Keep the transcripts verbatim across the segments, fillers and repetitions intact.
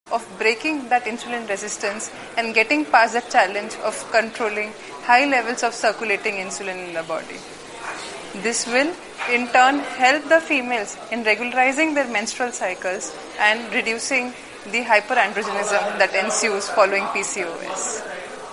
of breaking that insulin resistance and getting past the challenge of controlling high levels of circulating insulin in the body. This will in turn help the females in regularizing their menstrual cycles and reducing the hyperandrogenism that ensues following P C O S.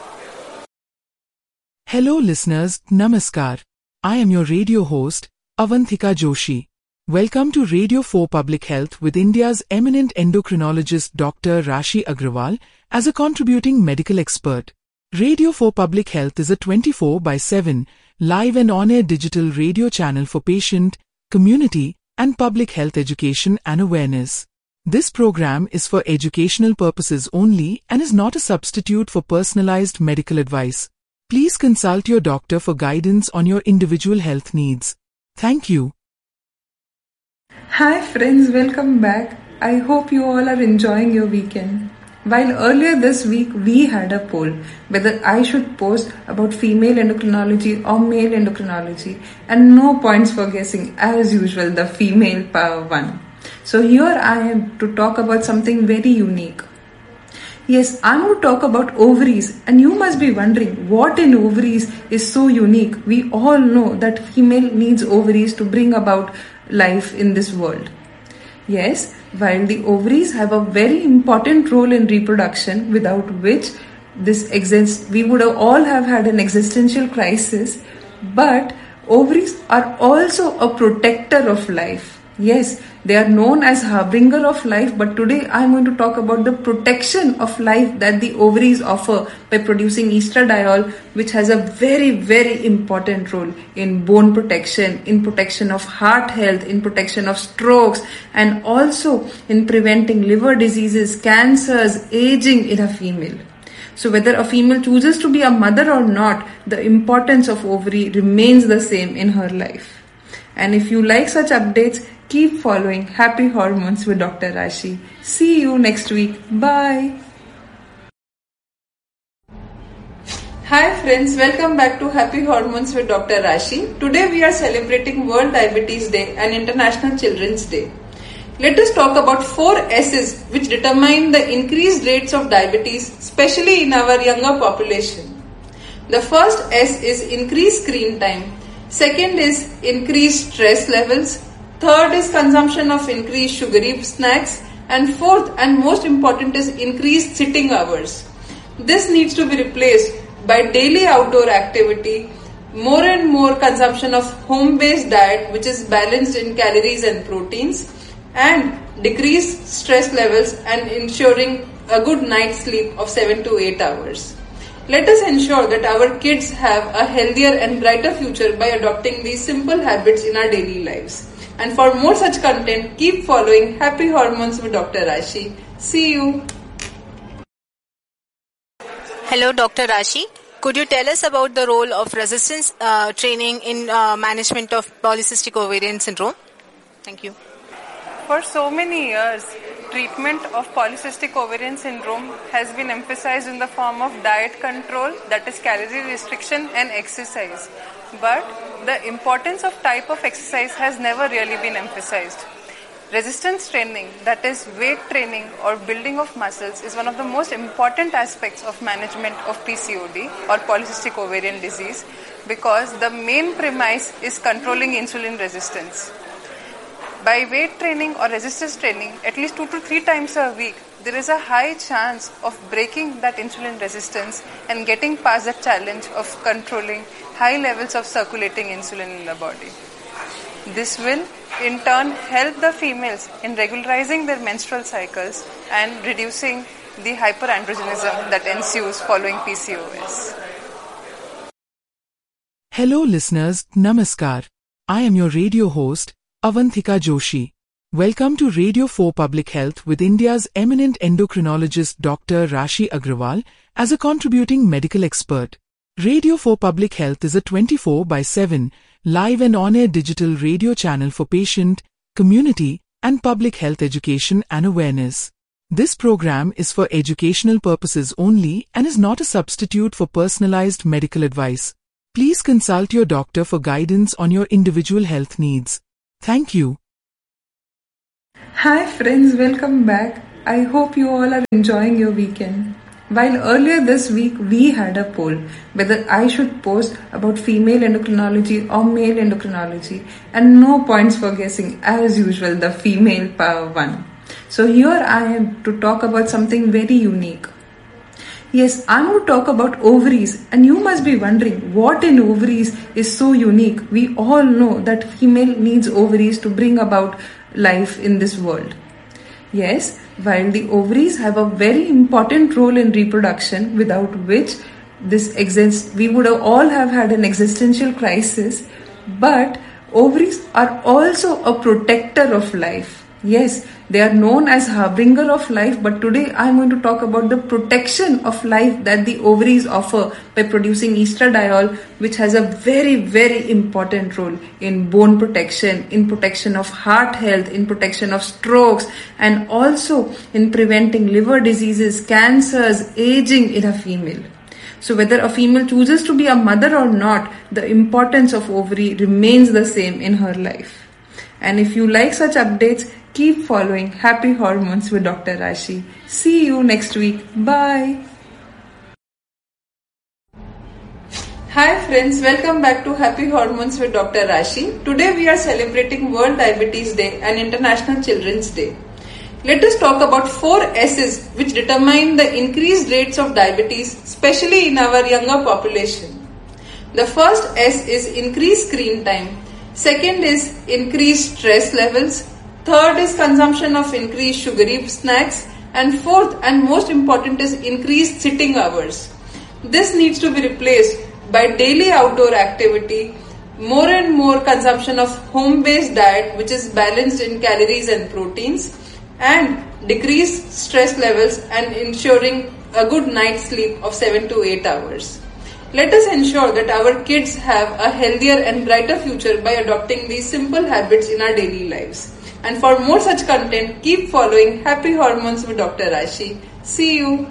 Hello listeners, Namaskar. I am your radio host, Avantika Joshi. Welcome to Radio four Public Health with India's eminent endocrinologist Doctor Rashi Agrawal as a contributing medical expert. Radio four Public Health is a twenty-four by seven live and on-air digital radio channel for patient, community, and public health education and awareness. This program is for educational purposes only and is not a substitute for personalized medical advice. Please consult your doctor for guidance on your individual health needs. Thank you. Hi friends, welcome back. I hope you all are enjoying your weekend. While earlier this week we had a poll whether I should post about female endocrinology or male endocrinology, and no points for guessing, as usual the female power won. So here I am to talk about something very unique. Yes, I'm going to talk about ovaries, and you must be wondering what in ovaries is so unique. We all know that female needs ovaries to bring about life in this world. Yes, while the ovaries have a very important role in reproduction, without which this exists, we would have all have had an existential crisis, but ovaries are also a protector of life. Yes, they are known as harbinger of life, but today I am going to talk about the protection of life that the ovaries offer by producing estradiol, which has a very, very important role in bone protection, in protection of heart health, in protection of strokes, and also in preventing liver diseases, cancers, aging in a female. So whether a female chooses to be a mother or not, the importance of ovary remains the same in her life. And if you like such updates, keep following Happy Hormones with Doctor Rashi. See you next week. Bye. Hi friends, welcome back to Happy Hormones with Doctor Rashi. Today we are celebrating World Diabetes Day and International Children's Day. Let us talk about four S's which determine the increased rates of diabetes, especially in our younger population. The first S is increased screen time. Second is increased stress levels. Third is consumption of increased sugary snacks. And fourth and most important is increased sitting hours. This needs to be replaced by daily outdoor activity, more and more consumption of home-based diet which is balanced in calories and proteins, and decreased stress levels and ensuring a good night's sleep of seven to eight hours. Let us ensure that our kids have a healthier and brighter future by adopting these simple habits in our daily lives. And for more such content, keep following Happy Hormones with Doctor Rashi. See you. Hello, Doctor Rashi. Could you tell us about the role of resistance uh, training in uh, management of polycystic ovarian syndrome? Thank you. For so many years, treatment of polycystic ovarian syndrome has been emphasized in the form of diet control, that is calorie restriction, and exercise. But the importance of type of exercise has never really been emphasized. Resistance training, that is weight training or building of muscles, is one of the most important aspects of management of P C O D or polycystic ovarian disease, because the main premise is controlling insulin resistance. By weight training or resistance training, at least two to three times a week, there is a high chance of breaking that insulin resistance and getting past the challenge of controlling high levels of circulating insulin in the body. This will in turn help the females in regularizing their menstrual cycles and reducing the hyperandrogenism that ensues following P C O S. Hello listeners, Namaskar. I am your radio host, Avantika Joshi. Welcome to Radio four Public Health with India's eminent endocrinologist Doctor Rashi Agrawal as a contributing medical expert. Radio four Public Health is a twenty-four by seven live and on-air digital radio channel for patient, community, and public health education and awareness. This program is for educational purposes only and is not a substitute for personalized medical advice. Please consult your doctor for guidance on your individual health needs. Thank you. Hi friends, welcome back. I hope you all are enjoying your weekend. While earlier this week we had a poll whether I should post about female endocrinology or male endocrinology, and no points for guessing. As usual, the female power won. So here I am to talk about something very unique. Yes, I'm going to talk about ovaries, and you must be wondering what in ovaries is so unique. We all know that female needs ovaries to bring about life in this world. Yes, while the ovaries have a very important role in reproduction, without which this exists, we would have all have had an existential crisis, but ovaries are also a protector of life. Yes, they are known as harbinger of life, but today I am going to talk about the protection of life that the ovaries offer by producing estradiol, which has a very, very important role in bone protection, in protection of heart health, in protection of strokes, and also in preventing liver diseases, cancers, aging in a female. So whether a female chooses to be a mother or not, the importance of ovary remains the same in her life. And if you like such updates, keep following Happy Hormones with Doctor Rashi. See you next week. Bye. Hi friends, welcome back to Happy Hormones with Doctor Rashi. Today we are celebrating World Diabetes Day and International Children's Day. Let us talk about four S's which determine the increased rates of diabetes, especially in our younger population. The first S is increased screen time. Second is increased stress levels. Third is consumption of increased sugary snacks. And fourth and most important is increased sitting hours. This needs to be replaced by daily outdoor activity, more and more consumption of home-based diet which is balanced in calories and proteins, and decreased stress levels and ensuring a good night's sleep of seven to eight hours. Let us ensure that our kids have a healthier and brighter future by adopting these simple habits in our daily lives. And for more such content, keep following Happy Hormones with Doctor Rashi. See you.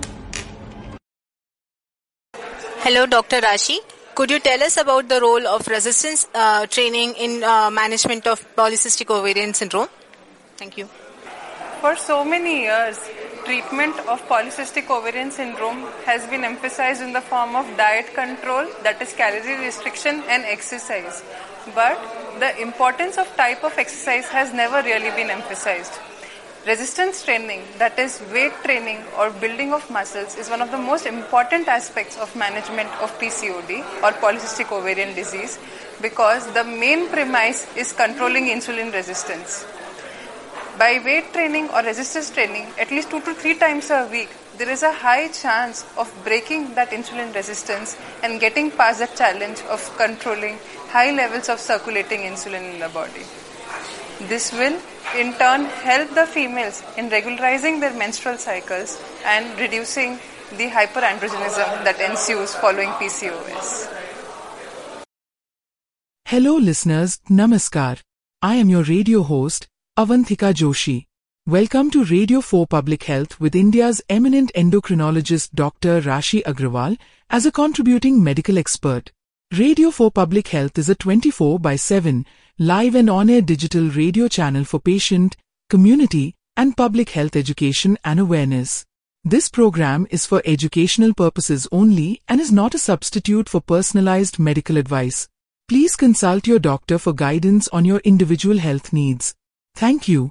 Hello, Doctor Rashi. Could you tell us about the role of resistance uh, training in uh, management of polycystic ovarian syndrome? Thank you. For so many years, treatment of polycystic ovarian syndrome has been emphasized in the form of diet control, that is calorie restriction, and exercise. But the importance of type of exercise has never really been emphasized. Resistance training, that is weight training or building of muscles, is one of the most important aspects of management of P C O D or polycystic ovarian disease, because the main premise is controlling insulin resistance. By weight training or resistance training, at least two to three times a week, there is a high chance of breaking that insulin resistance and getting past the challenge of controlling high levels of circulating insulin in the body. This will, in turn, help the females in regularizing their menstrual cycles and reducing the hyperandrogenism that ensues following P C O S. Hello listeners, Namaskar. I am your radio host, Avanthika Joshi. Welcome to Radio four Public Health with India's eminent endocrinologist Doctor Rashi Agrawal as a contributing medical expert. Radio four Public Health is a twenty-four by seven live and on-air digital radio channel for patient, community, and public health education and awareness. This program is for educational purposes only and is not a substitute for personalized medical advice. Please consult your doctor for guidance on your individual health needs. Thank you.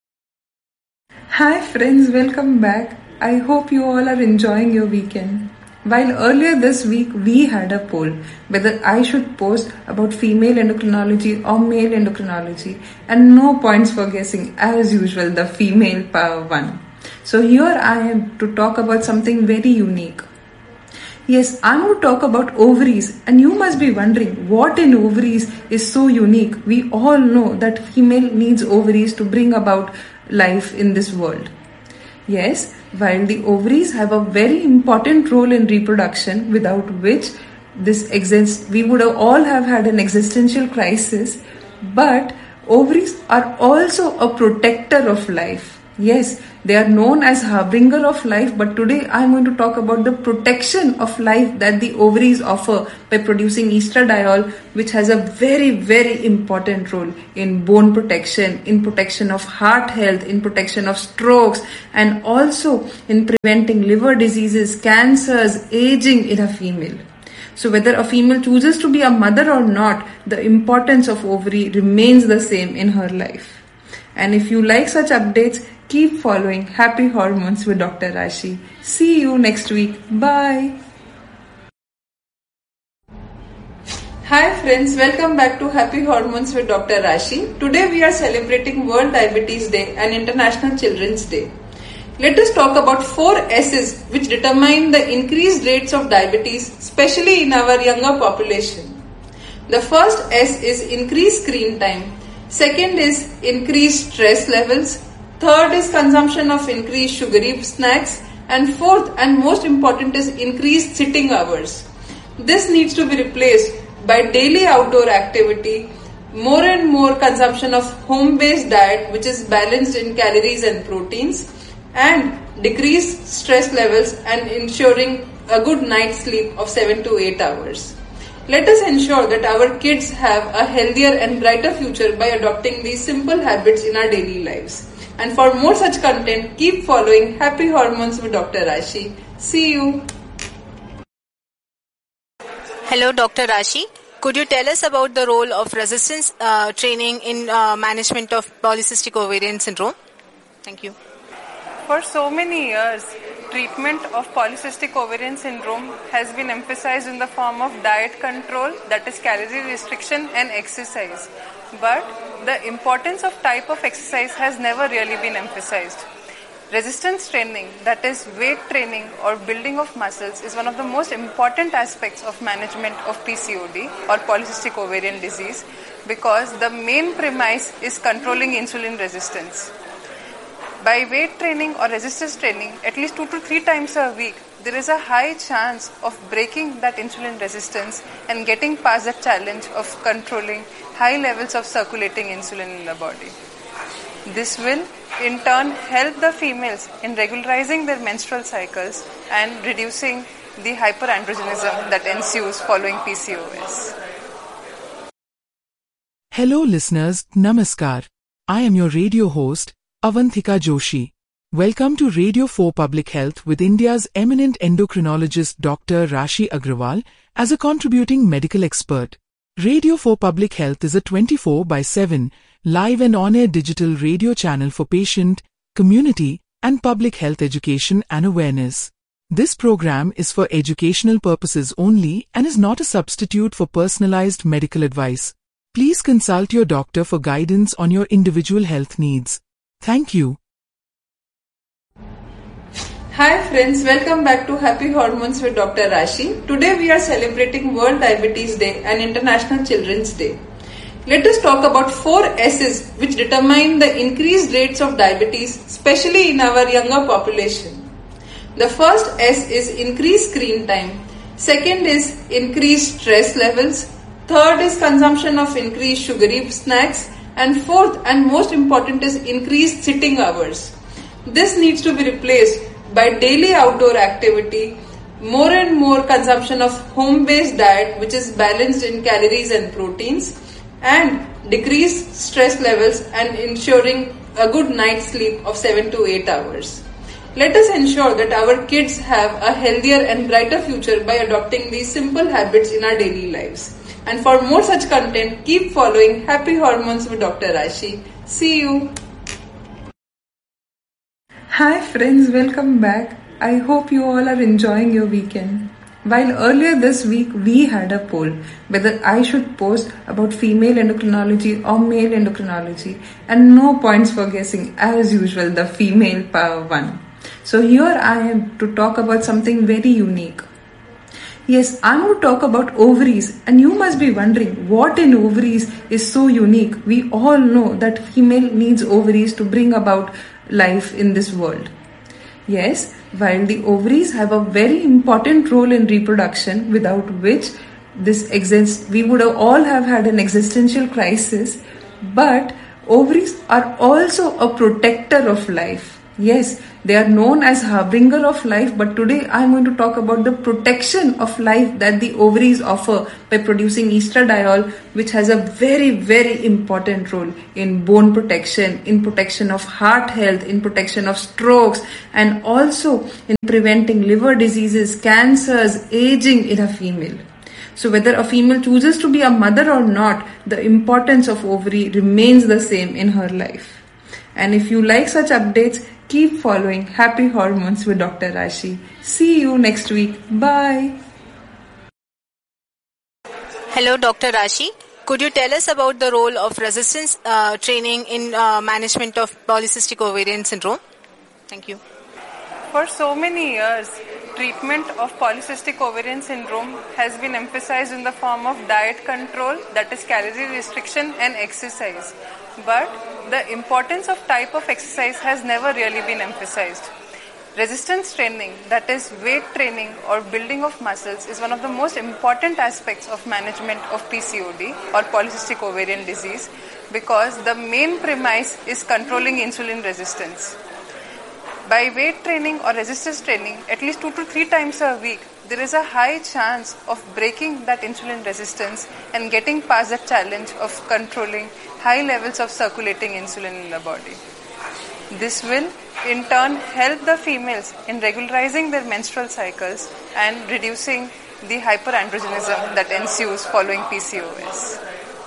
Hi friends, welcome back. I hope you all are enjoying your weekend. While earlier this week we had a poll whether I should post about female endocrinology or male endocrinology, and no points for guessing. As usual, the female power won. So here I am to talk about something very unique. Yes, I'm going to talk about ovaries, and you must be wondering what in ovaries is so unique. We all know that female needs ovaries to bring about life in this world. Yes, while the ovaries have a very important role in reproduction, without which this exists, we would have all have had an existential crisis, but ovaries are also a protector of life. Yes, they are known as harbinger of life, but today I am going to talk about the protection of life that the ovaries offer by producing estradiol, which has a very, very important role in bone protection, in protection of heart health, in protection of strokes, and also in preventing liver diseases, cancers, aging in a female. So whether a female chooses to be a mother or not, the importance of ovary remains the same in her life. And if you like such updates, keep following Happy Hormones with Doctor Rashi. See you next week. Bye. Hi friends, welcome back to Happy Hormones with Doctor Rashi. Today we are celebrating World Diabetes Day and International Children's Day. Let us talk about four S's which determine the increased rates of diabetes, especially in our younger population. The first S is increased screen time. Second is increased stress levels. Third is consumption of increased sugary snacks. And fourth and most important is increased sitting hours. This needs to be replaced by daily outdoor activity, more and more consumption of home-based diet which is balanced in calories and proteins, and decreased stress levels and ensuring a good night's sleep of seven to eight hours. Let us ensure that our kids have a healthier and brighter future by adopting these simple habits in our daily lives. And for more such content, keep following Happy Hormones with Doctor Rashi. See you. Hello, Doctor Rashi. Could you tell us about the role of resistance uh, training in uh, management of polycystic ovarian syndrome? Thank you. For so many years, treatment of polycystic ovarian syndrome has been emphasized in the form of diet control, that is calorie restriction and exercise. But the importance of type of exercise has never really been emphasized. Resistance training, that is weight training or building of muscles, is one of the most important aspects of management of P C O D or polycystic ovarian disease, because the main premise is controlling insulin resistance. By weight training or resistance training, at least two to three times a week, there is a high chance of breaking that insulin resistance and getting past the challenge of controlling high levels of circulating insulin in the body. This will in turn help the females in regularizing their menstrual cycles and reducing the hyperandrogenism that ensues following P C O S. Hello listeners, Namaskar. I am your radio host, Avanthika Joshi. Welcome to Radio four Public Health with India's eminent endocrinologist Doctor Rashi Agrawal as a contributing medical expert. Radio four Public Health is a twenty-four by seven live and on-air digital radio channel for patient, community, and public health education and awareness. This program is for educational purposes only and is not a substitute for personalized medical advice. Please consult your doctor for guidance on your individual health needs. Thank you. Hi friends, welcome back to Happy Hormones with Doctor Rashi. Today we are celebrating World Diabetes Day and International Children's Day. Let us talk about four S's which determine the increased rates of diabetes, especially in our younger population. The first S is increased screen time. Second is increased stress levels. Third is consumption of increased sugary snacks. And fourth and most important is increased sitting hours. This needs to be replaced by daily outdoor activity, more and more consumption of home-based diet which is balanced in calories and proteins, and decreased stress levels and ensuring a good night's sleep of seven to eight hours. Let us ensure that our kids have a healthier and brighter future by adopting these simple habits in our daily lives. And for more such content, keep following Happy Hormones with Doctor Rashi. See you. Hi friends, welcome back. I hope you all are enjoying your weekend. While earlier this week we had a poll whether I should post about female endocrinology or male endocrinology, and no points for guessing, as usual the female power won. So here I am to talk about something very unique. Yes, I'm going to talk about ovaries, and you must be wondering what in ovaries is so unique. We all know that female needs ovaries to bring about life in this world. Yes, while the ovaries have a very important role in reproduction, without which this exists, we would have all have had an existential crisis, but Ovaries are also a protector of life. Yes, they are known as harbinger of life, but today I am going to talk about the protection of life that the ovaries offer by producing estradiol, which has a very, very important role in bone protection, in protection of heart health, in protection of strokes, and also in preventing liver diseases, cancers, aging in a female. So whether a female chooses to be a mother or not, the importance of ovary remains the same in her life. And if you like such updates, keep following Happy Hormones with Doctor Rashi. See you next week. Bye. Hello, Doctor Rashi. Could you tell us about the role of resistance uh, training in uh, management of polycystic ovarian syndrome? Thank you. For so many years, treatment of polycystic ovarian syndrome has been emphasized in the form of diet control, that is calorie restriction and exercise. But the importance of type of exercise has never really been emphasized. Resistance training, that is weight training or building of muscles, is one of the most important aspects of management of P C O D or polycystic ovarian disease, because the main premise is controlling insulin resistance. By weight training or resistance training, at least two to three times a week, there is a high chance of breaking that insulin resistance and getting past the challenge of controlling high levels of circulating insulin in the body. This will in turn help the females in regularizing their menstrual cycles and reducing the hyperandrogenism that ensues following P C O S.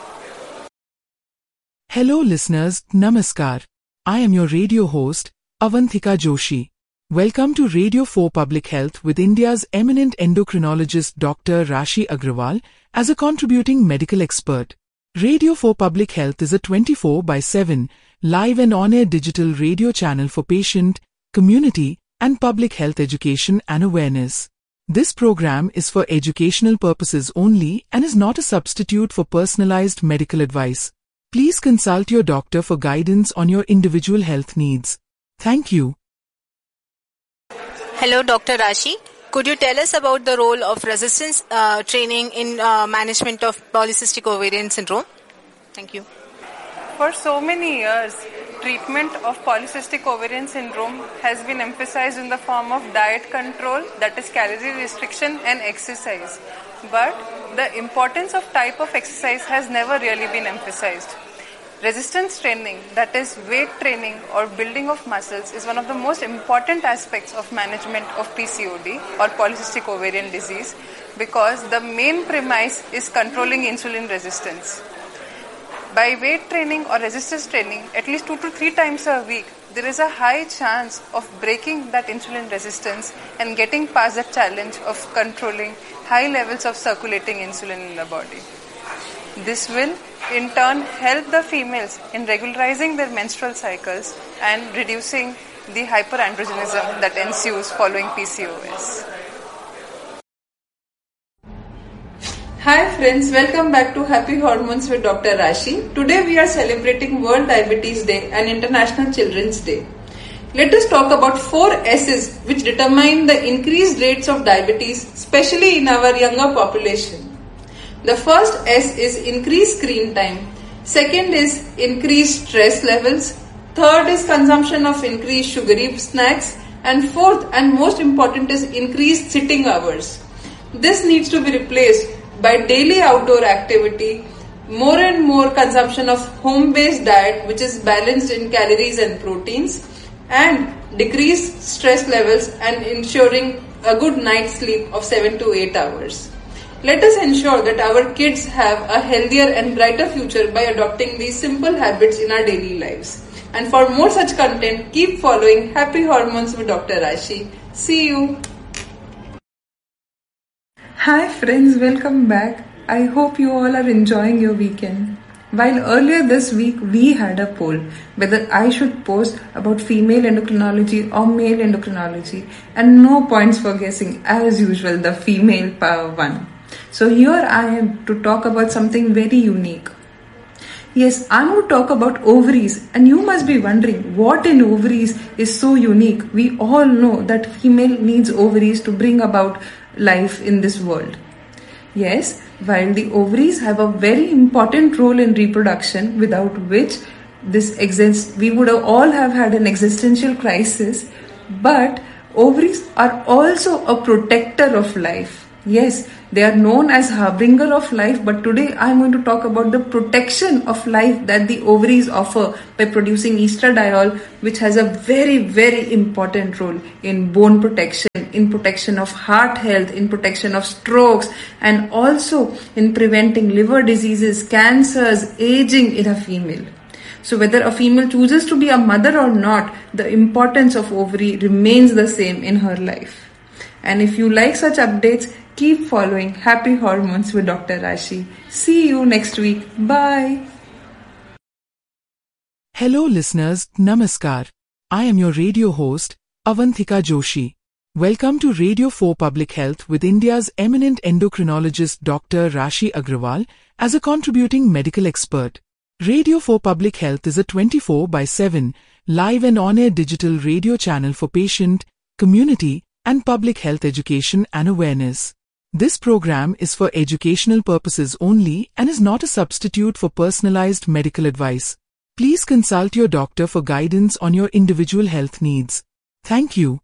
Hello listeners, Namaskar. I am your radio host, Avanthika Joshi. Welcome to Radio four Public Health with India's eminent endocrinologist Doctor Rashi Agrawal as a contributing medical expert. Radio four Public Health is a twenty-four by seven live and on-air digital radio channel for patient, community, and public health education and awareness. This program is for educational purposes only and is not a substitute for personalized medical advice. Please consult your doctor for guidance on your individual health needs. Thank you. Hello, Doctor Rashi. Could you tell us about the role of resistance uh, training in uh, management of polycystic ovarian syndrome? Thank you. For so many years, treatment of polycystic ovarian syndrome has been emphasized in the form of diet control, that is calorie restriction and exercise. But the importance of type of exercise has never really been emphasized. Resistance training, that is weight training or building of muscles, is one of the most important aspects of management of P C O D or polycystic ovarian disease, because the main premise is controlling insulin resistance. By weight training or resistance training, at least two to three times a week, there is a high chance of breaking that insulin resistance and getting past the challenge of controlling high levels of circulating insulin in the body. This will in turn help the females in regularizing their menstrual cycles and reducing the hyperandrogenism that ensues following P C O S. Hi friends, welcome back to Happy Hormones with Doctor Rashi. Today we are celebrating World Diabetes Day and International Children's Day. Let us talk about four S's which determine the increased rates of diabetes, especially in our younger population. The first S is increased screen time. Second is increased stress levels. Third is consumption of increased sugary snacks. And fourth and most important is increased sitting hours. This needs to be replaced by daily outdoor activity, more and more consumption of home-based diet which is balanced in calories and proteins, and decreased stress levels and ensuring a good night's sleep of seven to eight hours. Let us ensure that our kids have a healthier and brighter future by adopting these simple habits in our daily lives. And for more such content, keep following Happy Hormones with Doctor Rashi. See you. Hi friends, welcome back. I hope you all are enjoying your weekend. While earlier this week we had a poll whether I should post about female endocrinology or male endocrinology, and no points for guessing, as usual the female power won. So here I am to talk about something very unique. Yes, I'm going to talk about ovaries, and you must be wondering what in ovaries is so unique. We all know that female needs ovaries to bring about life in this world. Yes, while the ovaries have a very important role in reproduction, without which this exists, we would have all have had an existential crisis, but ovaries are also a protector of life. Yes, they are known as harbinger of life, but today I am going to talk about the protection of life that the ovaries offer by producing estradiol, which has a very, very important role in bone protection, in protection of heart health, in protection of strokes, and also in preventing liver diseases, cancers, aging in a female. So whether a female chooses to be a mother or not, the importance of ovary remains the same in her life. And if you like such updates, keep following Happy Hormones with Doctor Rashi. See you next week. Bye. Hello listeners, Namaskar. I am your radio host, Avanthika Joshi. Welcome to Radio four Public Health with India's eminent endocrinologist Doctor Rashi Agrawal as a contributing medical expert. Radio four Public Health is a twenty-four by seven live and on-air digital radio channel for patient, community, and public health education and awareness. This program is for educational purposes only and is not a substitute for personalized medical advice. Please consult your doctor for guidance on your individual health needs. Thank you.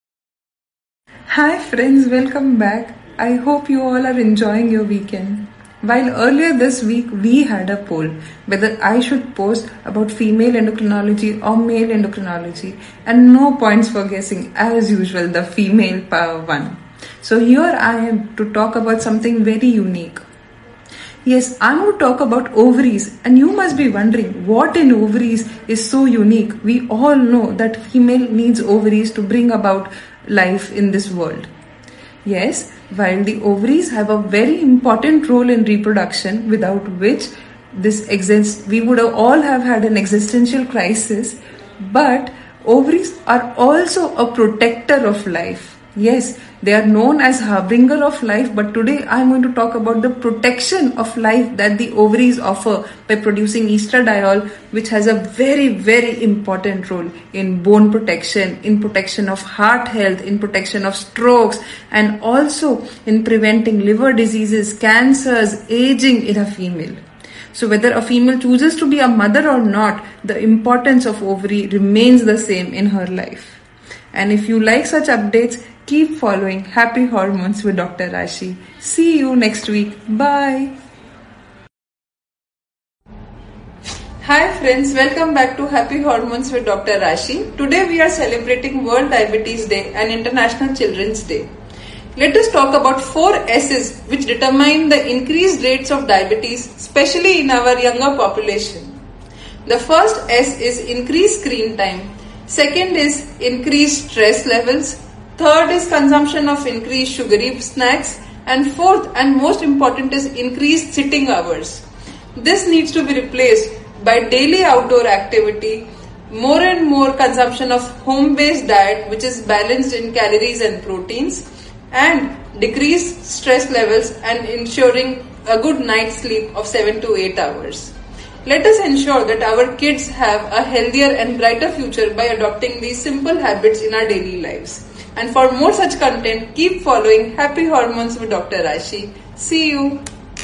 Hi friends, welcome back. I hope you all are enjoying your weekend. While earlier this week we had a poll whether I should post about female endocrinology or male endocrinology, and no points for guessing. As usual, the female power won. So here I am to talk about something very unique. Yes, I'm going to talk about ovaries, and you must be wondering what in ovaries is so unique. We all know that female needs ovaries to bring about life in this world. Yes, while the ovaries have a very important role in reproduction, without which this exists, we would have all have had an existential crisis, but ovaries are also a protector of life. Yes, they are known as harbinger of life, but today I am going to talk about the protection of life that the ovaries offer by producing estradiol, which has a very, very important role in bone protection, in protection of heart health, in protection of strokes, and also in preventing liver diseases, cancers, aging in a female. So whether a female chooses to be a mother or not, the importance of ovary remains the same in her life. And if you like such updates, keep following Happy Hormones with Doctor Rashi. See you next week. Bye. Hi friends, welcome back to Happy Hormones with Doctor Rashi. Today we are celebrating World Diabetes Day and International Children's Day. Let us talk about four S's which determine the increased rates of diabetes, especially in our younger population. The first S is increased screen time. Second is increased stress levels. Third is consumption of increased sugary snacks. And fourth and most important is increased sitting hours. This needs to be replaced by daily outdoor activity, more and more consumption of home-based diet which is balanced in calories and proteins, and decreased stress levels and ensuring a good night's sleep of seven to eight hours. Let us ensure that our kids have a healthier and brighter future by adopting these simple habits in our daily lives. And for more such content, keep following Happy Hormones with Doctor Rashi. See you.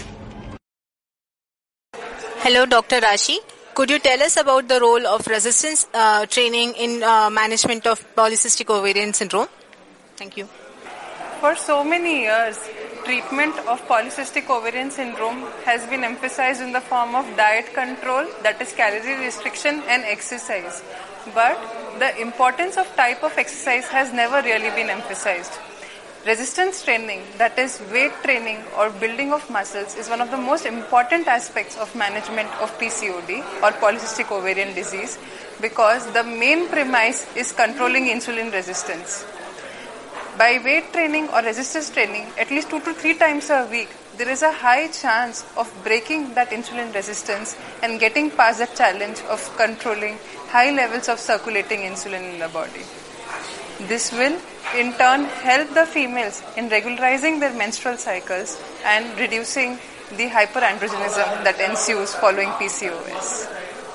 Hello, Doctor Rashi. Could you tell us about the role of resistance uh, training in uh, management of polycystic ovarian syndrome? Thank you. For so many years, treatment of polycystic ovarian syndrome has been emphasized in the form of diet control, that is calorie restriction, and exercise. But the importance of type of exercise has never really been emphasized. Resistance training, that is weight training or building of muscles, is one of the most important aspects of management of P C O D or polycystic ovarian disease, because the main premise is controlling insulin resistance. By weight training or resistance training, at least two to three times a week, there is a high chance of breaking that insulin resistance and getting past the challenge of controlling high levels of circulating insulin in the body. This will, in turn, help the females in regularizing their menstrual cycles and reducing the hyperandrogenism that ensues following P C O S.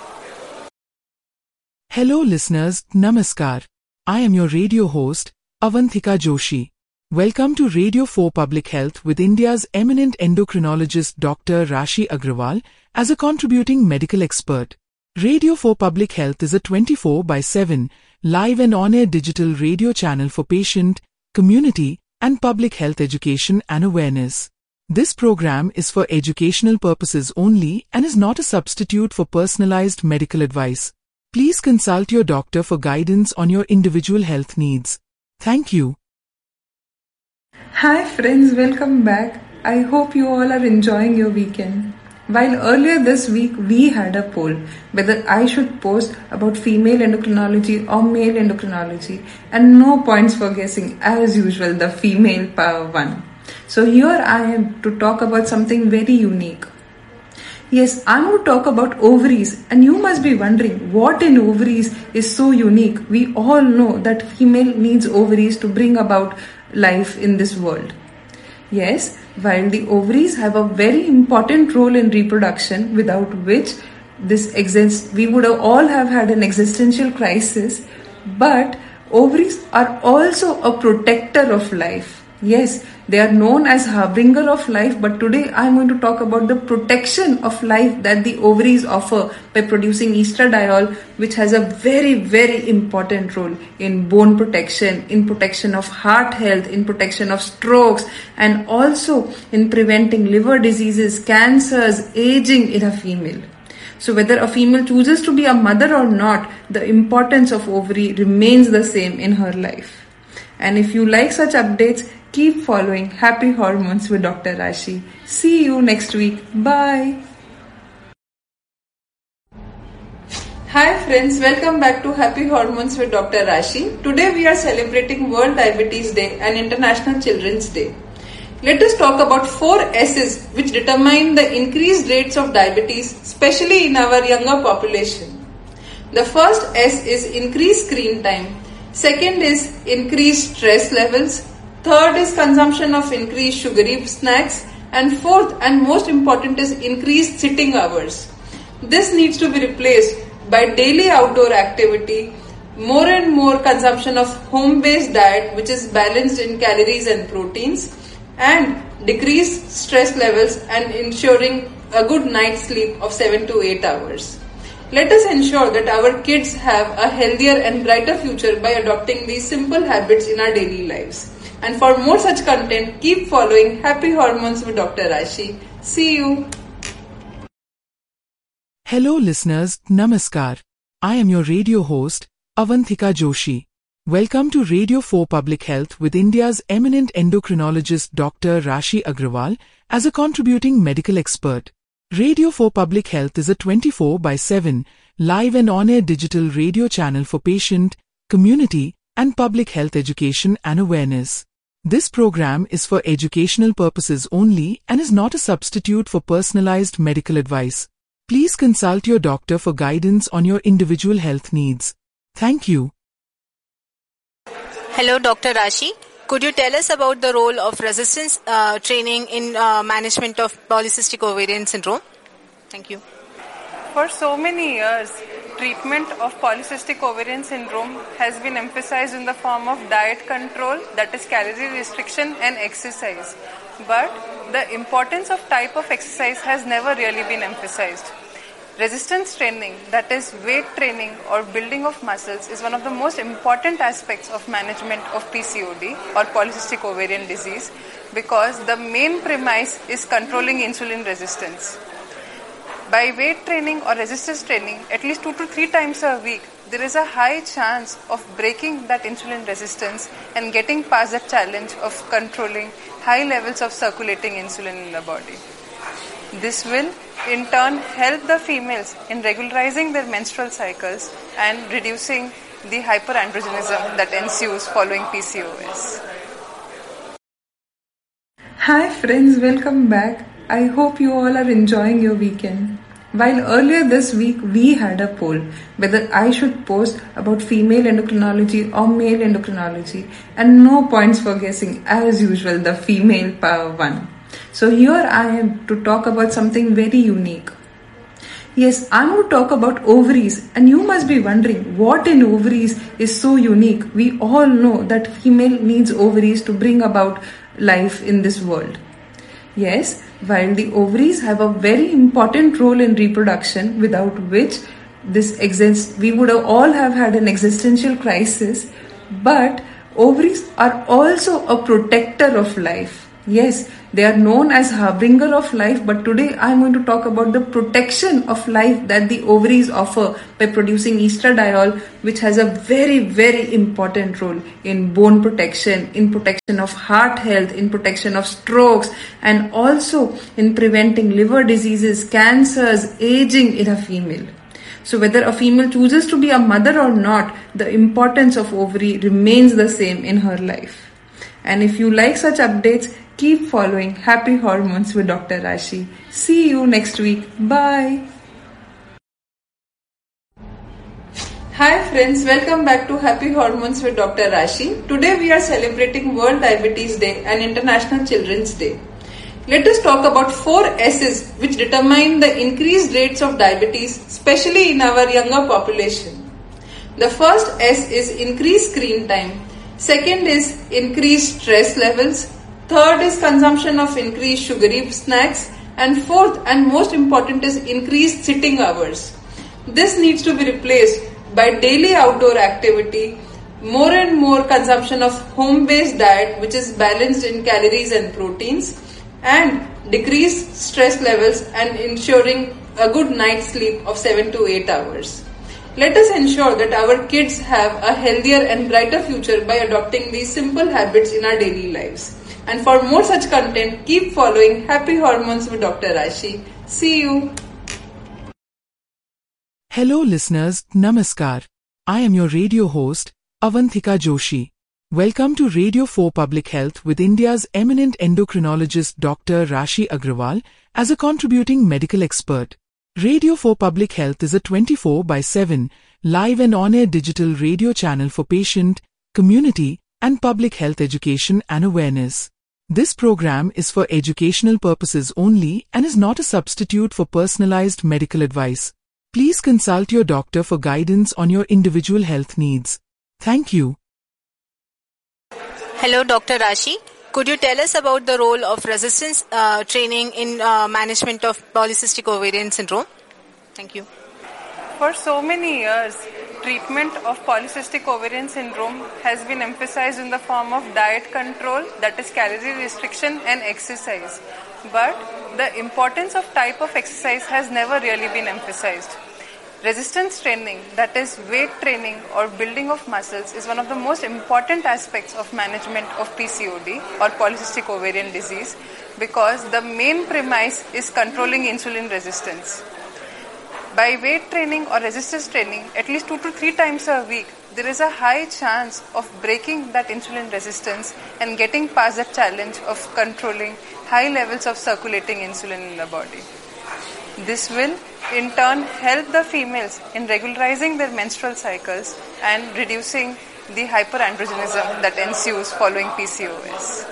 Hello listeners, Namaskar. I am your radio host, Avanthika Joshi. Welcome to Radio four Public Health with India's eminent endocrinologist Doctor Rashi Agrawal as a contributing medical expert. Radio for Public Health is a twenty-four by seven live and on-air digital radio channel for patient, community, and public health education and awareness. This program is for educational purposes only and is not a substitute for personalized medical advice. Please consult your doctor for guidance on your individual health needs. Thank you. Hi friends, welcome back. I hope you all are enjoying your weekend. While earlier this week we had a poll whether I should post about female endocrinology or male endocrinology, and no points for guessing, as usual the female power won. So here I am to talk about something very unique. Yes, I'm going to talk about ovaries, and you must be wondering what in ovaries is so unique. We all know that female needs ovaries to bring about life in this world. Yes, while the ovaries have a very important role in reproduction, without which this exists, we would have all have had an existential crisis, but ovaries are also a protector of life. Yes, they are known as harbinger of life, but today I am going to talk about the protection of life that the ovaries offer by producing estradiol, which has a very, very important role in bone protection, in protection of heart health, in protection of strokes, and also in preventing liver diseases, cancers, aging in a female. So whether a female chooses to be a mother or not, the importance of ovary remains the same in her life. And if you like such updates, keep following Happy Hormones with Doctor Rashi. See you next week. Bye. Hi friends, welcome back to Happy Hormones with Doctor Rashi. Today we are celebrating World Diabetes Day and International Children's Day. Let us talk about four S's which determine the increased rates of diabetes, especially in our younger population. The first S is increased screen time. Second is increased stress levels. Third is consumption of increased sugary snacks. And fourth and most important is increased sitting hours. This needs to be replaced by daily outdoor activity, more and more consumption of home-based diet which is balanced in calories and proteins, and decreased stress levels and ensuring a good night's sleep of seven to eight hours. Let us ensure that our kids have a healthier and brighter future by adopting these simple habits in our daily lives. And for more such content, keep following Happy Hormones with Doctor Rashi. See you. Hello listeners, Namaskar. I am your radio host, Avanthika Joshi. Welcome to Radio for Public Health with India's eminent endocrinologist Doctor Rashi Agrawal as a contributing medical expert. Radio for Public Health is a twenty-four by seven live and on-air digital radio channel for patient, community, and public health education and awareness. This program is for educational purposes only and is not a substitute for personalized medical advice. Please consult your doctor for guidance on your individual health needs. Thank you. Hello, Doctor Rashi. Could you tell us about the role of resistance uh, training in uh, management of polycystic ovarian syndrome? Thank you. For so many years, treatment of polycystic ovarian syndrome has been emphasized in the form of diet control, that is calorie restriction, and exercise. But the importance of type of exercise has never really been emphasized. Resistance training, that is weight training or building of muscles, is one of the most important aspects of management of P C O D or polycystic ovarian disease, because the main premise is controlling insulin resistance. By weight training or resistance training, at least two to three times a week, there is a high chance of breaking that insulin resistance and getting past the challenge of controlling high levels of circulating insulin in the body. This will in turn help the females in regularizing their menstrual cycles and reducing the hyperandrogenism that ensues following P C O S. Hi friends, welcome back. I hope you all are enjoying your weekend. While earlier this week we had a poll whether I should post about female endocrinology or male endocrinology, and no points for guessing, as usual the female power won. So here I am to talk about something very unique. Yes, I'm going to talk about ovaries, and you must be wondering what in ovaries is so unique. We all know that female needs ovaries to bring about life in this world. Yes, while the ovaries have a very important role in reproduction, without which this exists, we would have all have had an existential crisis, but ovaries are also a protector of life. Yes, they are known as harbinger of life, but today I am going to talk about the protection of life that the ovaries offer by producing estradiol, which has a very, very important role in bone protection, in protection of heart health, in protection of strokes, and also in preventing liver diseases, cancers, aging in a female. So whether a female chooses to be a mother or not, the importance of ovary remains the same in her life. And if you like such updates, keep following Happy Hormones with Doctor Rashi. See you next week. Bye. Hi friends, welcome back to Happy Hormones with Doctor Rashi. Today we are celebrating World Diabetes Day and International Children's Day. Let us talk about four S's which determine the increased rates of diabetes, especially in our younger population. The first S is increased screen time. Second is increased stress levels. Third is consumption of increased sugary snacks. And fourth and most important is increased sitting hours. This needs to be replaced by daily outdoor activity, more and more consumption of home-based diet which is balanced in calories and proteins, and decreased stress levels and ensuring a good night's sleep of seven to eight hours. Let us ensure that our kids have a healthier and brighter future by adopting these simple habits in our daily lives. And for more such content, keep following Happy Hormones with Doctor Rashi. See you. Hello listeners, Namaskar. I am your radio host, Avanthika Joshi. Welcome to Radio four Public Health with India's eminent endocrinologist Doctor Rashi Agrawal as a contributing medical expert. Radio four Public Health is a twenty-four by seven live and on-air digital radio channel for patient, community, and public health education and awareness. This program is for educational purposes only and is not a substitute for personalized medical advice. Please consult your doctor for guidance on your individual health needs. Thank you. Hello, Doctor Rashi. Could you tell us about the role of resistance uh, training in uh, management of polycystic ovarian syndrome? Thank you. For so many years, treatment of polycystic ovarian syndrome has been emphasized in the form of diet control, that is calorie restriction and exercise. But the importance of type of exercise has never really been emphasized. Resistance training, that is weight training or building of muscles, is one of the most important aspects of management of P C O D or polycystic ovarian disease, because the main premise is controlling insulin resistance. By weight training or resistance training, at least two to three times a week, there is a high chance of breaking that insulin resistance and getting past the challenge of controlling high levels of circulating insulin in the body. This will in turn help the females in regularizing their menstrual cycles and reducing the hyperandrogenism that ensues following P C O S.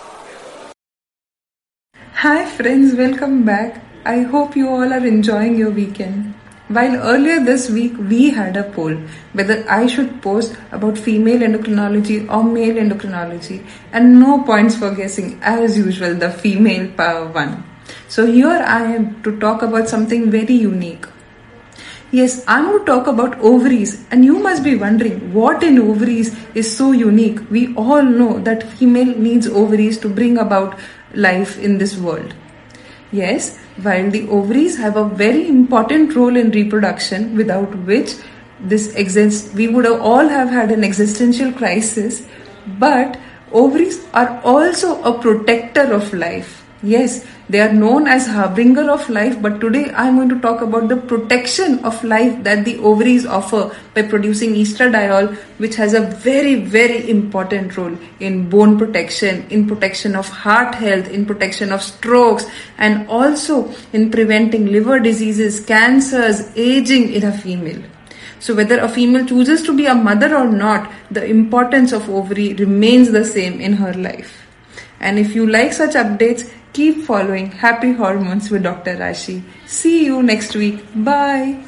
Hi friends, welcome back. I hope you all are enjoying your weekend. While earlier this week we had a poll whether I should post about female endocrinology or male endocrinology, and no points for guessing. As usual, the female power won. So here I am to talk about something very unique. Yes, I'm going to talk about ovaries, and you must be wondering what in ovaries is so unique. We all know that female needs ovaries to bring about life in this world. Yes, while the ovaries have a very important role in reproduction, without which this exists, we would have all have had an existential crisis, but ovaries are also a protector of life. Yes, they are known as harbinger of life, but today I am going to talk about the protection of life that the ovaries offer by producing estradiol, which has a very, very important role in bone protection, in protection of heart health, in protection of strokes, and also in preventing liver diseases, cancers, aging in a female. So whether a female chooses to be a mother or not, the importance of ovary remains the same in her life. And if you like such updates, keep following Happy Hormones with Doctor Rashi. See you next week. Bye.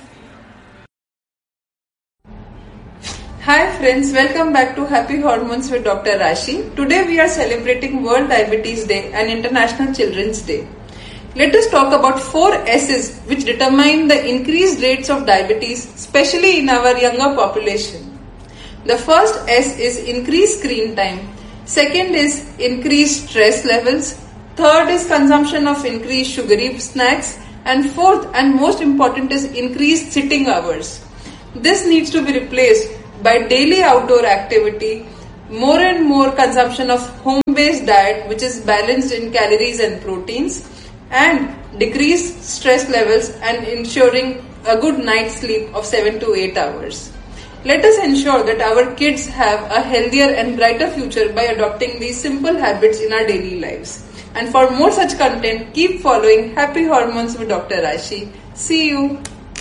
Hi friends, welcome back to Happy Hormones with Doctor Rashi. Today we are celebrating World Diabetes Day and International Children's Day. Let us talk about four S's which determine the increased rates of diabetes, especially in our younger population. The first S is increased screen time. Second is increased stress levels. Third is consumption of increased sugary snacks. And fourth and most important is increased sitting hours. This needs to be replaced by daily outdoor activity, more and more consumption of home-based diet which is balanced in calories and proteins, and decreased stress levels and ensuring a good night's sleep of seven to eight hours. Let us ensure that our kids have a healthier and brighter future by adopting these simple habits in our daily lives. And for more such content, keep following Happy Hormones with Doctor Rashi. See you.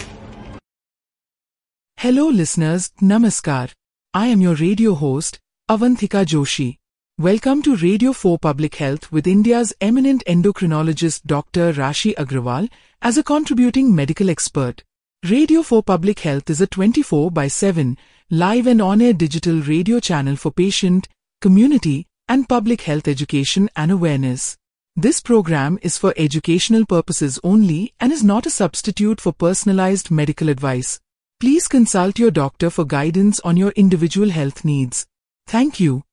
Hello listeners, Namaskar. I am your radio host, Avanthika Joshi. Welcome to Radio four Public Health with India's eminent endocrinologist Doctor Rashi Agrawal as a contributing medical expert. Radio four Public Health is a twenty-four by seven live and on-air digital radio channel for patient, community, and public health education and awareness. This program is for educational purposes only and is not a substitute for personalized medical advice. Please consult your doctor for guidance on your individual health needs. Thank you.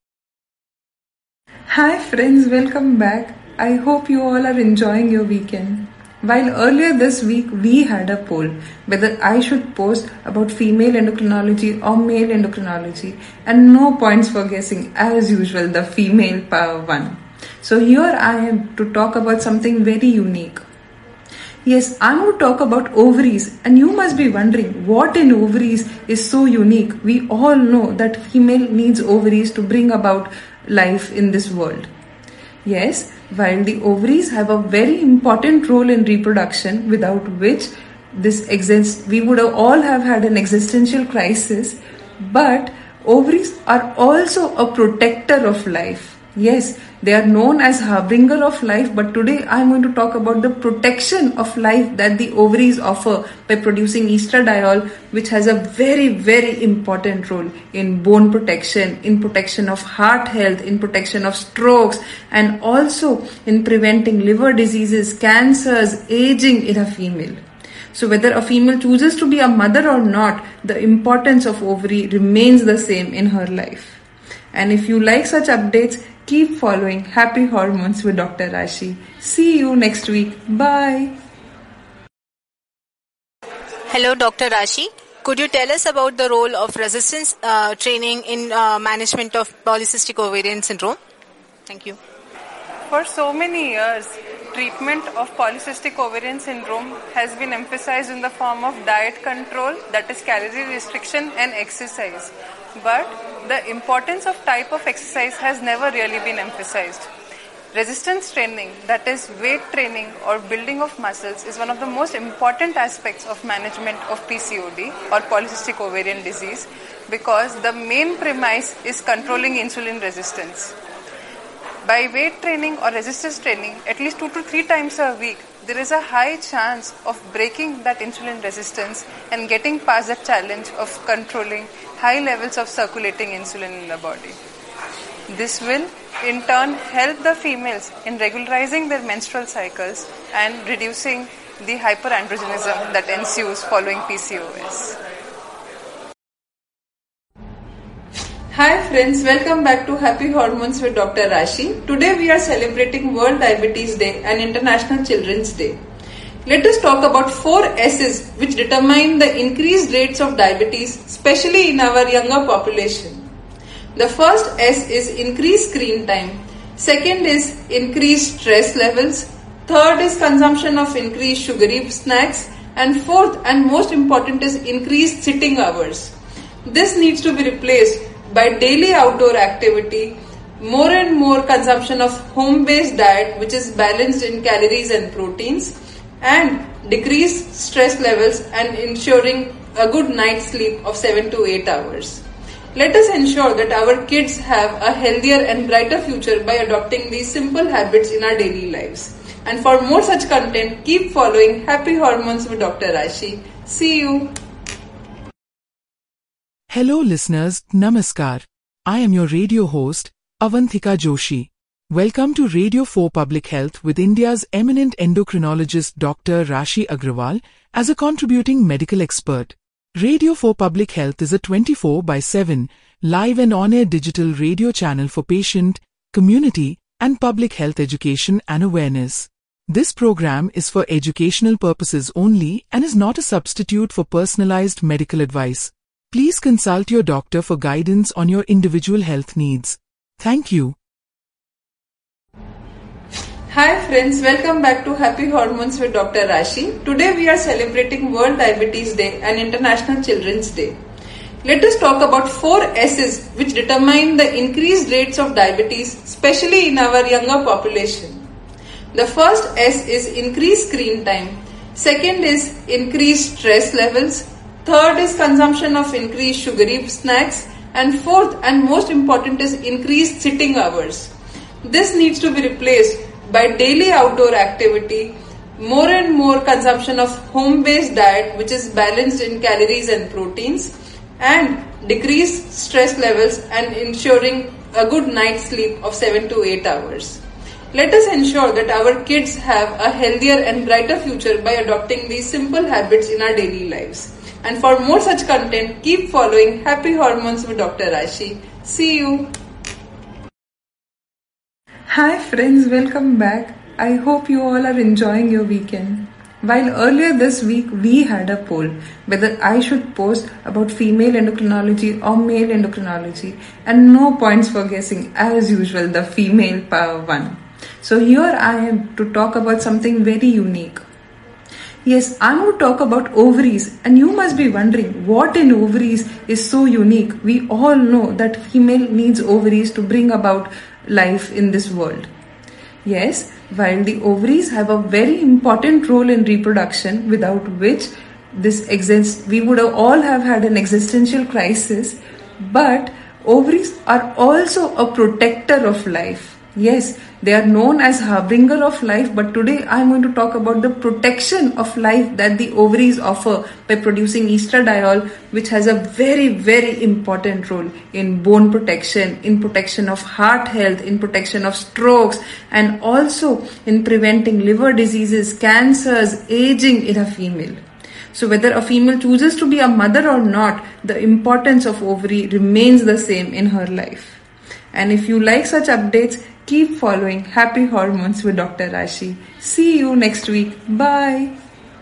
Hi friends, welcome back. I hope you all are enjoying your weekend. While earlier this week we had a poll whether I should post about female endocrinology or male endocrinology, and no points for guessing, as usual the female power won. So here I am to talk about something very unique. Yes, I'm going to talk about ovaries, and you must be wondering what in ovaries is so unique. We all know that female needs ovaries to bring about life in this world. Yes, while the ovaries have a very important role in reproduction, without which this exists, we would have all have had an existential crisis, but ovaries are also a protector of life. Yes, they are known as harbinger of life, but today I am going to talk about the protection of life that the ovaries offer by producing estradiol, which has a very, very important role in bone protection, in protection of heart health, in protection of strokes, and also in preventing liver diseases, cancers, aging in a female. So whether a female chooses to be a mother or not, the importance of ovary remains the same in her life. And if you like such updates, keep following Happy Hormones with Doctor Rashi. See you next week. Bye. Hello, Doctor Rashi. Could you tell us about the role of resistance uh, training in uh, management of polycystic ovarian syndrome? Thank you. For so many years, treatment of polycystic ovarian syndrome has been emphasized in the form of diet control, that is calorie restriction, and exercise. But the importance of type of exercise has never really been emphasized. Resistance training, that is weight training or building of muscles, is one of the most important aspects of management of P C O D or polycystic ovarian disease, because the main premise is controlling insulin resistance. By weight training or resistance training, at least two to three times a week, there is a high chance of breaking that insulin resistance and getting past the challenge of controlling high levels of circulating insulin in the body. This will in turn help the females in regularizing their menstrual cycles and reducing the hyperandrogenism that ensues following P C O S. Hi friends, welcome back to Happy Hormones with Doctor Rashi. Today we are celebrating World Diabetes Day and International Children's Day. Let us talk about four S's which determine the increased rates of diabetes, especially in our younger population. The first S is increased screen time. Second is increased stress levels. Third is consumption of increased sugary snacks. And fourth and most important is increased sitting hours. This needs to be replaced by daily outdoor activity, more and more consumption of home-based diet which is balanced in calories and proteins, and decreased stress levels and ensuring a good night's sleep of seven to eight hours. Let us ensure that our kids have a healthier and brighter future by adopting these simple habits in our daily lives. And for more such content, keep following Happy Hormones with Doctor Rashi. See you. Hello listeners, Namaskar. I am your radio host, Avanthika Joshi. Welcome to Radio four Public Health with India's eminent endocrinologist Doctor Rashi Agrawal as a contributing medical expert. Radio four Public Health is a twenty-four by seven live and on-air digital radio channel for patient, community, and public health education and awareness. This program is for educational purposes only and is not a substitute for personalized medical advice. Please consult your doctor for guidance on your individual health needs. Thank you. Hi friends, welcome back to Happy Hormones with Doctor Rashi. Today we are celebrating World Diabetes Day and International Children's Day. Let us talk about four S's which determine the increased rates of diabetes, especially in our younger population. The first S is increased screen time. Second is increased stress levels. Third is consumption of increased sugary snacks. And fourth and most important is increased sitting hours. This needs to be replaced by daily outdoor activity, more and more consumption of home-based diet which is balanced in calories and proteins, and decreased stress levels and ensuring a good night's sleep of seven to eight hours. Let us ensure that our kids have a healthier and brighter future by adopting these simple habits in our daily lives. And for more such content, keep following Happy Hormones with Doctor Rashi. See you. Hi friends, welcome back. I hope you all are enjoying your weekend. While earlier this week we had a poll whether I should post about female endocrinology or male endocrinology, and no points for guessing, as usual the female power won. So here I am to talk about something very unique. Yes, I'm going to talk about ovaries, and you must be wondering what in ovaries is so unique. We all know that female needs ovaries to bring about life in this world. Yes, while the ovaries have a very important role in reproduction, without which this exists, we would have all have had an existential crisis, but ovaries are also a protector of life. Yes, they are known as harbinger of life, but today I am going to talk about the protection of life that the ovaries offer by producing estradiol, which has a very, very important role in bone protection, in protection of heart health, in protection of strokes, and also in preventing liver diseases, cancers, aging in a female. So whether a female chooses to be a mother or not, the importance of ovary remains the same in her life. And if you like such updates, keep following Happy Hormones with Doctor Rashi. See you next week. Bye.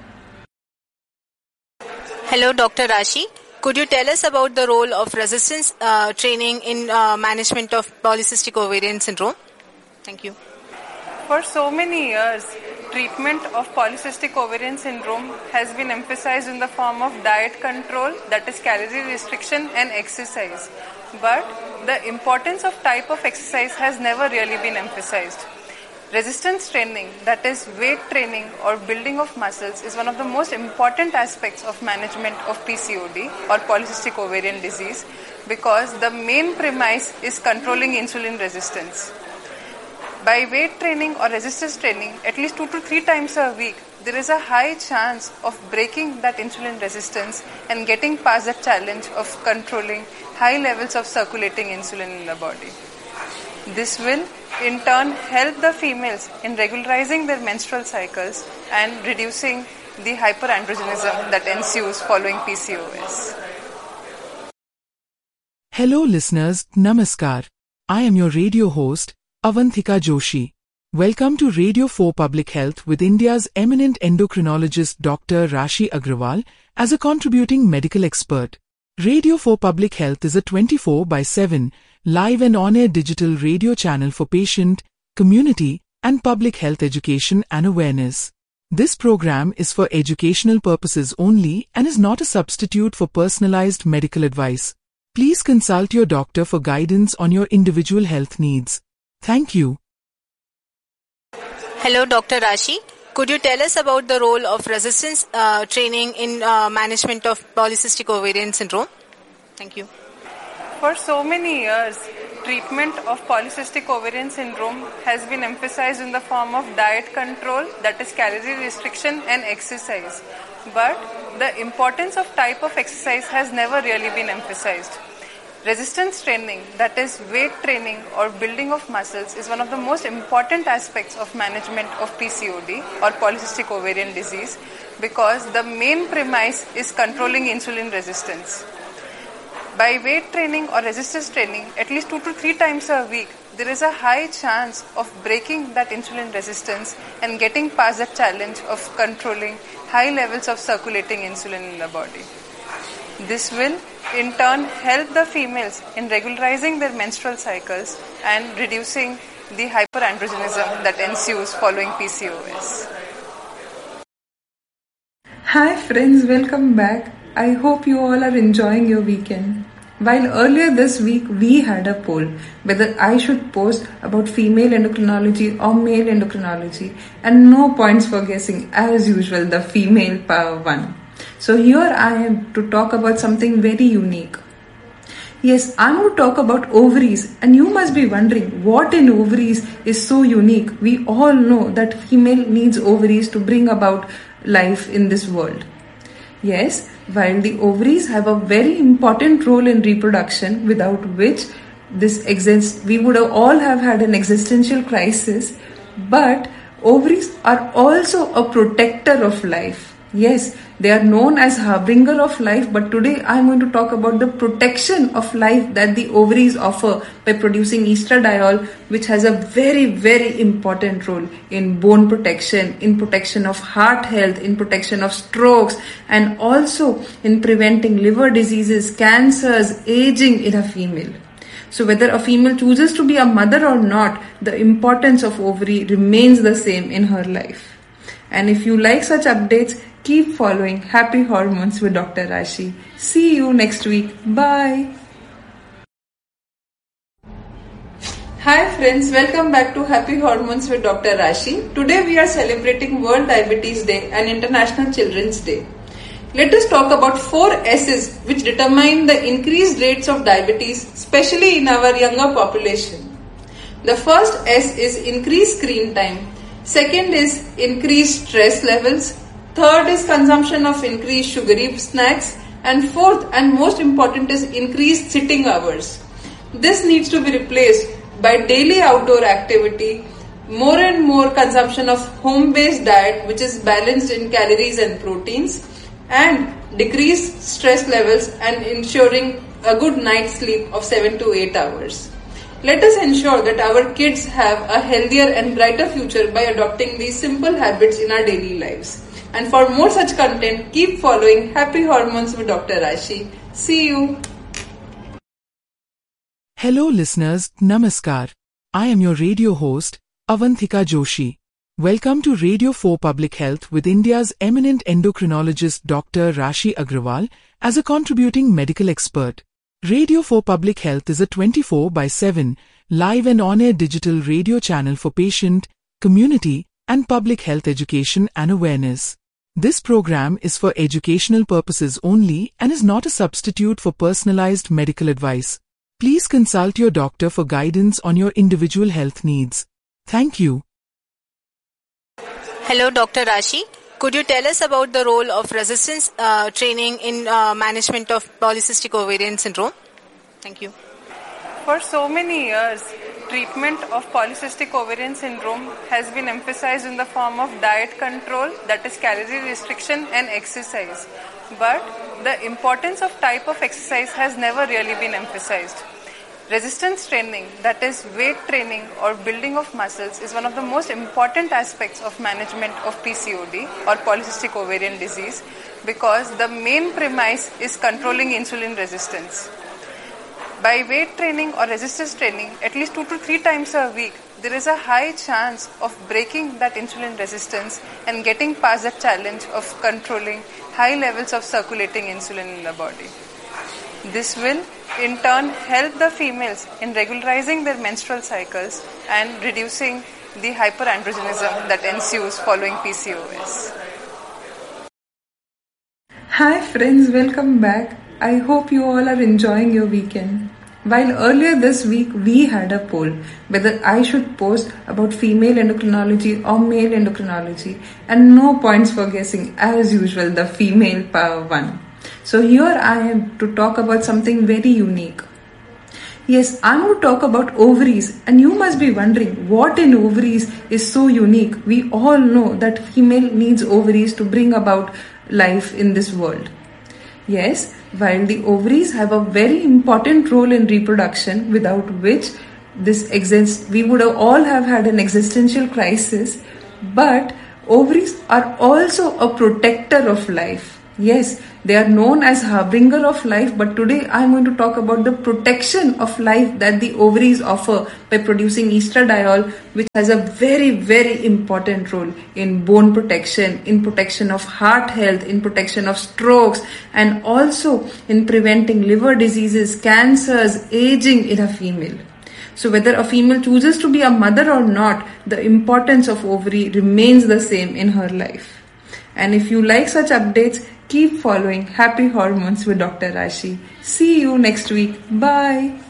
Hello, Doctor Rashi. Could you tell us about the role of resistance uh, training in uh, management of polycystic ovarian syndrome? Thank you. For so many years, treatment of polycystic ovarian syndrome has been emphasized in the form of diet control, that is calorie restriction, and exercise. But the importance of type of exercise has never really been emphasized. Resistance training, that is weight training or building of muscles, is one of the most important aspects of management of P C O D or polycystic ovarian disease, because the main premise is controlling insulin resistance. By weight training or resistance training, at least two to three times a week, there is a high chance of breaking that insulin resistance and getting past the challenge of controlling high levels of circulating insulin in the body. This will in turn help the females in regularizing their menstrual cycles and reducing the hyperandrogenism that ensues following P C O S. Hello listeners, Namaskar. I am your radio host, Avanthika Joshi. Welcome to Radio four Public Health with India's eminent endocrinologist Doctor Rashi Agrawal as a contributing medical expert. Radio four Public Health is a twenty-four by seven live and on-air digital radio channel for patient, community, and public health education and awareness. This program is for educational purposes only and is not a substitute for personalized medical advice. Please consult your doctor for guidance on your individual health needs. Thank you. Hello, Doctor Rashi. Could you tell us about the role of resistance uh, training in uh, management of polycystic ovarian syndrome? Thank you. For so many years, treatment of polycystic ovarian syndrome has been emphasized in the form of diet control, that is calorie restriction, and exercise. But the importance of type of exercise has never really been emphasized. Resistance training, that is weight training or building of muscles, is one of the most important aspects of management of P C O D or polycystic ovarian disease because the main premise is controlling insulin resistance. By weight training or resistance training, at least two to three times a week, there is a high chance of breaking that insulin resistance and getting past the challenge of controlling high levels of circulating insulin in the body. This will in turn help the females in regularizing their menstrual cycles and reducing the hyperandrogenism that ensues following P C O S. Hi friends, welcome back. I hope you all are enjoying your weekend. While earlier this week we had a poll whether I should post about female endocrinology or male endocrinology, and no points for guessing. As usual, the female power won. So here I am to talk about something very unique. Yes, I'm going to talk about ovaries, and you must be wondering what in ovaries is so unique. We all know that female needs ovaries to bring about life in this world. Yes, while the ovaries have a very important role in reproduction, without which this exists, we would have all have had an existential crisis, but ovaries are also a protector of life. Yes, they are known as harbinger of life, but today I am going to talk about the protection of life that the ovaries offer by producing estradiol, which has a very, very important role in bone protection, in protection of heart health, in protection of strokes, and also in preventing liver diseases, cancers, aging in a female. So whether a female chooses to be a mother or not, the importance of ovary remains the same in her life. And if you like such updates, keep following Happy Hormones with Doctor Rashi. See you next week. Bye. Hi friends, welcome back to Happy Hormones with Doctor Rashi. Today we are celebrating World Diabetes Day and International Children's Day. Let us talk about four S's which determine the increased rates of diabetes, especially in our younger population. The first S is increased screen time. Second is increased stress levels. Third is consumption of increased sugary snacks. And fourth and most important is increased sitting hours. This needs to be replaced by daily outdoor activity, more and more consumption of home-based diet which is balanced in calories and proteins, and decreased stress levels and ensuring a good night's sleep of seven to eight hours. Let us ensure that our kids have a healthier and brighter future by adopting these simple habits in our daily lives. And for more such content, keep following Happy Hormones with Doctor Rashi. See you. Hello listeners, Namaskar. I am your radio host, Avanthika Joshi. Welcome to Radio four Public Health with India's eminent endocrinologist Doctor Rashi Agrawal as a contributing medical expert. Radio four Public Health is a twenty-four by seven live and on-air digital radio channel for patient, community, and public health education and awareness. This program is for educational purposes only and is not a substitute for personalized medical advice. Please consult your doctor for guidance on your individual health needs. Thank you. Hello, Doctor Rashi. Could you tell us about the role of resistance uh, training in uh, management of polycystic ovarian syndrome? Thank you. For so many years, treatment of polycystic ovarian syndrome has been emphasized in the form of diet control, that is calorie restriction and exercise. But the importance of type of exercise has never really been emphasized. Resistance training, that is weight training or building of muscles, is one of the most important aspects of management of P C O D or polycystic ovarian disease because the main premise is controlling insulin resistance. By weight training or resistance training, at least two to three times a week, there is a high chance of breaking that insulin resistance and getting past the challenge of controlling high levels of circulating insulin in the body. This will in turn help the females in regularizing their menstrual cycles and reducing the hyperandrogenism that ensues following P C O S. Hi friends, welcome back. I hope you all are enjoying your weekend. While earlier this week we had a poll whether I should post about female endocrinology or male endocrinology, and no points for guessing. As usual, the female power won. So here I am to talk about something very unique. Yes, I'm going to talk about ovaries, and you must be wondering what in ovaries is so unique. We all know that female needs ovaries to bring about life in this world. Yes, while the ovaries have a very important role in reproduction, without which this exists, we would have all have had an existential crisis, but ovaries are also a protector of life. Yes, they are known as harbinger of life, but today I am going to talk about the protection of life that the ovaries offer by producing estradiol, which has a very, very important role in bone protection, in protection of heart health, in protection of strokes, and also in preventing liver diseases, cancers, aging in a female. So whether a female chooses to be a mother or not, the importance of ovary remains the same in her life. And if you like such updates, keep following Happy Hormones with Doctor Rashi. See you next week. Bye.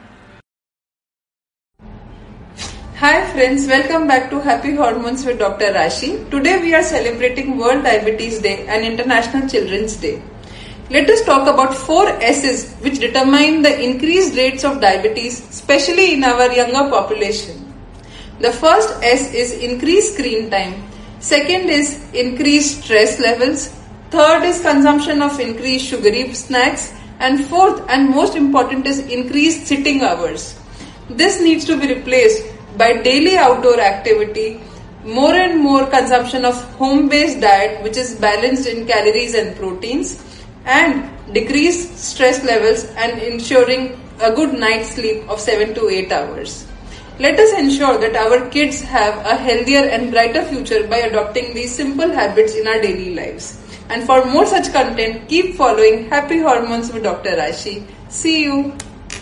Hi friends, welcome back to Happy Hormones with Doctor Rashi. Today we are celebrating World Diabetes Day and International Children's Day. Let us talk about four S's which determine the increased rates of diabetes, especially in our younger population. The first S is increased screen time. Second is increased stress levels. Third is consumption of increased sugary snacks. And fourth and most important is increased sitting hours. This needs to be replaced by daily outdoor activity, more and more consumption of home-based diet which is balanced in calories and proteins, and decreased stress levels and ensuring a good night's sleep of seven to eight hours. Let us ensure that our kids have a healthier and brighter future by adopting these simple habits in our daily lives. And for more such content, keep following Happy Hormones with Doctor Rashi. See you.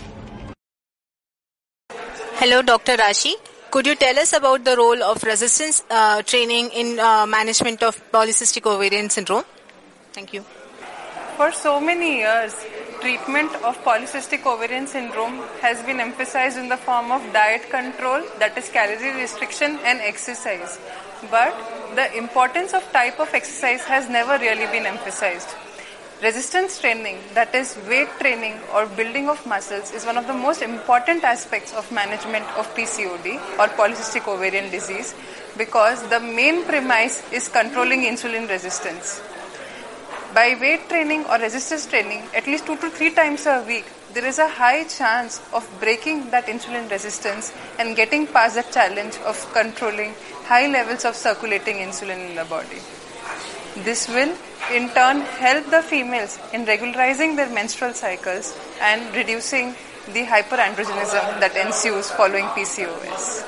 Hello, Doctor Rashi. Could you tell us about the role of resistance uh, training in uh, management of polycystic ovarian syndrome? Thank you. For so many years, treatment of polycystic ovarian syndrome has been emphasized in the form of diet control, that is calorie restriction and exercise. But the importance of type of exercise has never really been emphasized. Resistance training, that is weight training or building of muscles, is one of the most important aspects of management of P C O D or polycystic ovarian disease, because the main premise is controlling insulin resistance. By weight training or resistance training, at least two to three times a week, there is a high chance of breaking that insulin resistance and getting past the challenge of controlling high levels of circulating insulin in the body. This will in turn help the females in regularizing their menstrual cycles and reducing the hyperandrogenism that ensues following P C O S.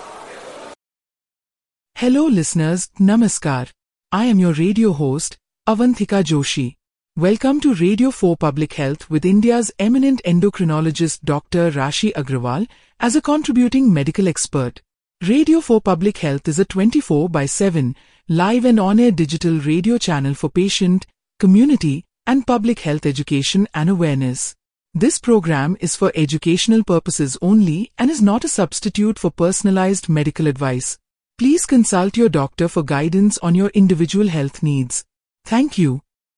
Hello listeners, Namaskar. I am your radio host, Avanthika Joshi. Welcome to Radio four Public Health with India's eminent endocrinologist Doctor Rashi Agrawal as a contributing medical expert. Radio four Public Health is a twenty-four by seven live and on-air digital radio channel for patient, community, and public health education and awareness. This program is for educational purposes only and is not a substitute for personalized medical advice. Please consult your doctor for guidance on your individual health needs. Thank you.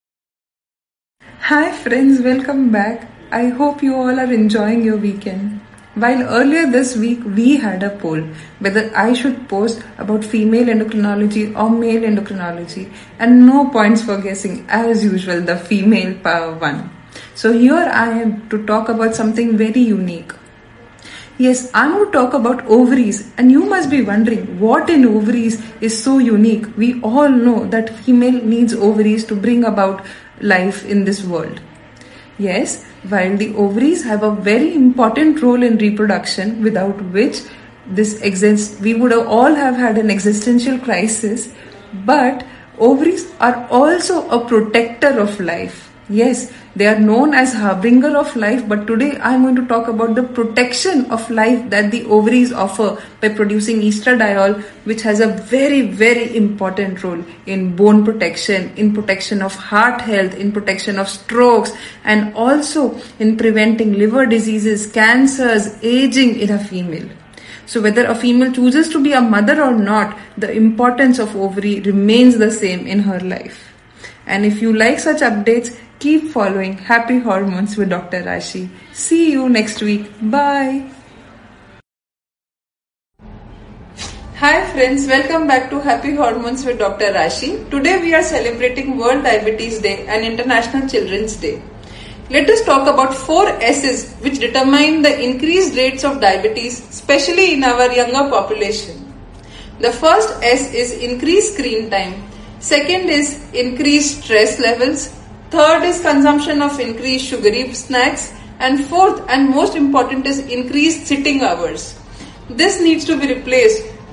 Hi friends, welcome back. I hope you all are enjoying your weekend. While earlier this week we had a poll whether I should post about female endocrinology or male endocrinology, and no points for guessing. As usual, the female power won. So here I am to talk about something very unique. Yes, I'm going to talk about ovaries, and you must be wondering what in ovaries is so unique. We all know that female needs ovaries to bring about life in this world. Yes, while the ovaries have a very important role in reproduction, without which this exists, we would have all have had an existential crisis, but ovaries are also a protector of life. Yes, they are known as harbinger of life, but today I am going to talk about the protection of life that the ovaries offer by producing estradiol, which has a very, very important role in bone protection, in protection of heart health, in protection of strokes, and also in preventing liver diseases, cancers, aging in a female. So whether a female chooses to be a mother or not, the importance of ovary remains the same in her life. And if you like such updates, keep following Happy Hormones with Doctor Rashi. See you next week. Bye. Hi friends, welcome back to Happy Hormones with Doctor Rashi. Today we are celebrating World Diabetes Day and International Children's Day. Let us talk about four S's which determine the increased rates of diabetes, especially in our younger population. The first S is increased screen time. Second is increased stress levels. Third is consumption of increased sugary snacks. And fourth and most important is increased sitting hours. This needs to be replaced